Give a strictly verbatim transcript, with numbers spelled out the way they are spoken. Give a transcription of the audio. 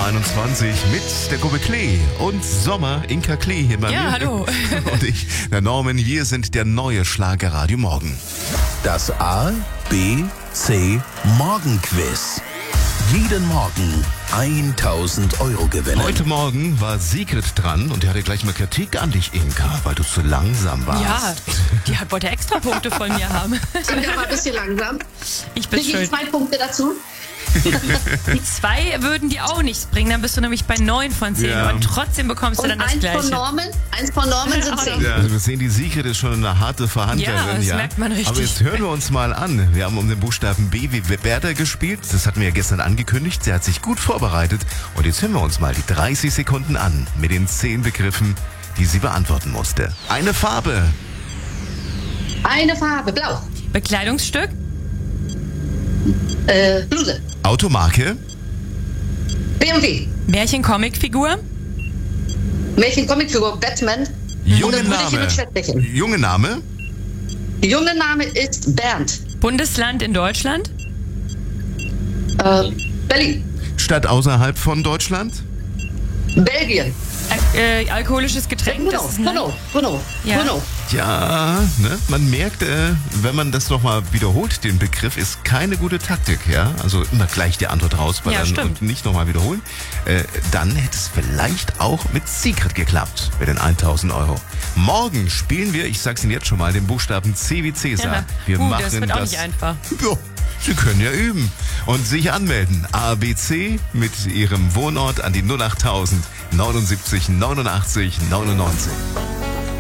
einundzwanzig mit der Gruppe Klee und Sommer, Inka Klee hier bei Ja, mir. hallo. Und ich, der Norman, wir sind der neue Schlagerradio Morgen. Das A, B, C Morgenquiz. Jeden Morgen tausend Euro gewinnen. Heute Morgen war Sigrid dran und die hatte gleich mal Kritik an dich, Inka, weil du zu langsam warst. Ja, die hat, wollte extra Punkte von mir haben. Ich bin aber ein bisschen langsam. Ich bin Kriege ich schuld. zwei Punkte dazu? Die zwei würden dir auch nichts bringen, dann bist du nämlich bei neun von zehn Ja. und trotzdem bekommst du Und dann das eins Gleiche. von Norman, eins von Norman sind zehn. Ja, also wir sehen, die Sigrid ist schon eine harte Verhandlerin. Ja, das merkt man richtig. Aber jetzt hören wir uns mal an. Wir haben um den Buchstaben B wie Bertha gespielt. Das hatten wir ja gestern angekündigt. Sie hat sich gut vorbereitet. Und jetzt hören wir uns mal die dreißig Sekunden an mit den zehn Begriffen, die sie beantworten musste. Eine Farbe. Eine Farbe, blau. Bekleidungsstück, Äh, Bluse. Automarke. B M W. Märchen-Comicfigur, Märchen-Comicfigur, Batman. Junge Oder Brüderchen Name. mit Schwertbächen. Junge Name. Junge Name ist Bernd. Bundesland in Deutschland, Äh, Berlin. Stadt außerhalb von Deutschland. Belgien. äh, äh, alkoholisches Getränk, Bruno, das ist ein Bruno, Bruno, Ja. Bruno. Ja, ne? Man merkt, äh, wenn man das nochmal wiederholt, den Begriff, ist keine gute Taktik, ja. Also immer gleich die Antwort rausballern Ja, stimmt. und nicht nochmal wiederholen. Äh, dann hätte es vielleicht auch mit Secret geklappt, mit den tausend Euro. Morgen spielen wir, ich sag's Ihnen jetzt schon mal, den Buchstaben C wie Cäsar. Ja. Wir Uh, machen das wird auch nicht einfach. Ja, Sie können ja üben und sich anmelden. A B C mit Ihrem Wohnort an die null achttausend neunundsiebzig neunundachtzig neunundneunzig.